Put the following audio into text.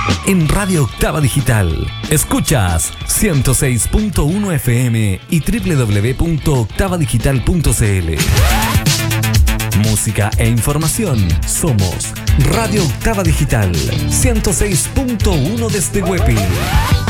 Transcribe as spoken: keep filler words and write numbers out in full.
En Radio Octava Digital. Escuchas ciento seis punto uno F M y doble u doble u doble u punto octava digital punto c l. Música e información. Somos Radio Octava Digital ciento seis punto uno desde Huepi.